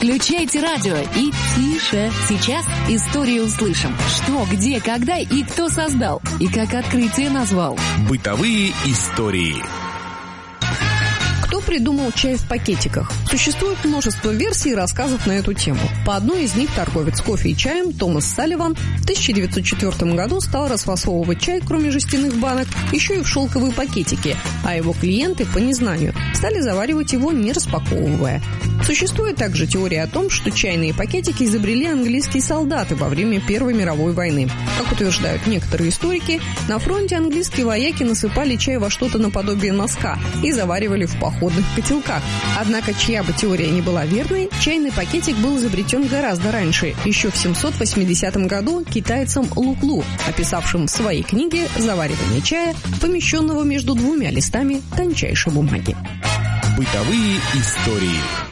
Включайте радио и тише. Сейчас историю услышим. Что, где, когда и кто создал. И как открытие назвал. Бытовые истории. Кто придумал чай в пакетиках? Существует множество версий и рассказов на эту тему. По одной из них торговец кофе и чаем Томас Салливан в 1904 году стал расфасовывать чай, кроме жестяных банок, еще и в шелковые пакетики, а его клиенты, по незнанию, стали заваривать его, не распаковывая. Существует также теория о том, что чайные пакетики изобрели английские солдаты во время Первой мировой войны. Как утверждают некоторые историки, на фронте английские вояки насыпали чай во что-то наподобие носка и заваривали в походных котелках. Однако, чья бы теория ни была верной, чайный пакетик был изобретен гораздо раньше, еще в 780 году китайцем Луклу, описавшим в своей книге заваривание чая, помещенного между двумя листами тончайшей бумаги. Бытовые истории.